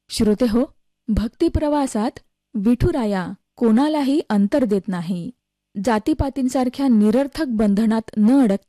श्रोते हो, भक्ती प्रवासात विठुराया कोणालाही अंतर देत नाही. जातीपातींसारख्या निरर्थक बंधनात न अडकता